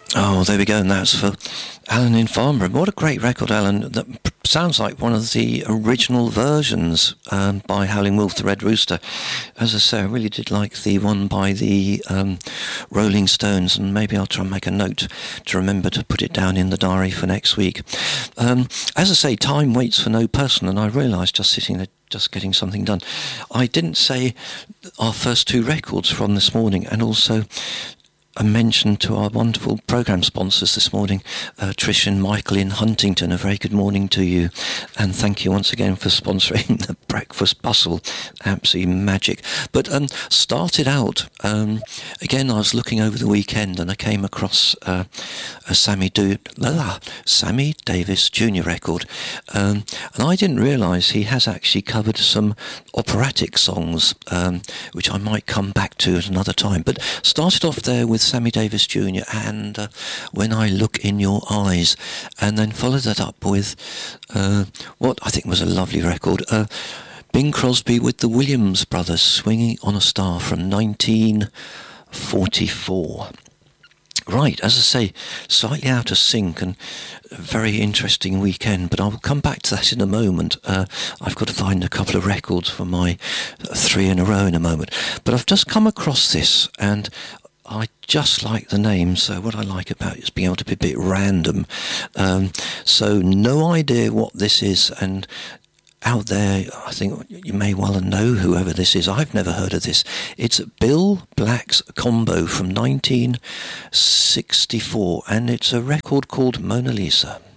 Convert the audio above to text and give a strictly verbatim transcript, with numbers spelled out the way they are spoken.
Oh, there we go, and that's for Alan in Farnborough. What a great record, Alan. That sounds like one of the original versions um, by Howling Wolf, the Red Rooster. As I say, I really did like the one by the um, Rolling Stones, and maybe I'll try and make a note to remember to put it down in the diary for next week. Um, as I say, time waits for no person, and I realised just sitting there, just getting something done, I didn't say our first two records from this morning, and also a mention to our wonderful programme sponsors this morning, uh, Trish and Michael in Huntington. A very good morning to you, and thank you once again for sponsoring the Breakfast Bustle. Absolutely magic. But um, started out, um, again, I was looking over the weekend and I came across uh, a Sammy, Do- ah, Sammy Davis Junior record, um, and I didn't realise he has actually covered some operatic songs, um, which I might come back to at another time. But started off there with Sammy Davis Junior and uh, When I Look in Your Eyes, and then followed that up with uh, what I think was a lovely record, uh, Bing Crosby with the Williams Brothers, Swinging on a Star from nineteen forty-four. Right, as I say, slightly out of sync and a very interesting weekend, but I'll come back to that in a moment. Uh, I've got to find a couple of records for my three in a row in a moment. But I've just come across this, and I just like the name, so what I like about it is being able to be a bit random. Um, so no idea what this is, and out there, I think you may well know whoever this is. I've never heard of this. It's Bill Black's Combo from nineteen sixty-four, and it's a record called Mona Lisa.